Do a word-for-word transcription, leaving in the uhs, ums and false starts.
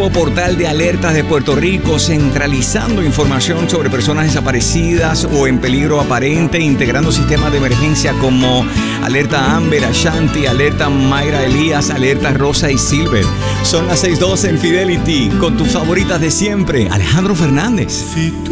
nuevo portal de alertas de Puerto Rico, centralizando información sobre personas desaparecidas o en peligro aparente, integrando sistemas de emergencia como Alerta Amber, Ashanti, Alerta Mayra Elías, Alerta Rosa y Silver. Son las seis doce en Fidelity, con tus favoritas de siempre, Alejandro Fernández.